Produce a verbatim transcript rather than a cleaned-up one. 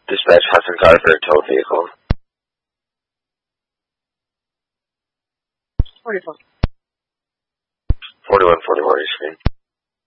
Dispatch Hudson car for a towed vehicle. forty-four. forty-one forty-four, your screen.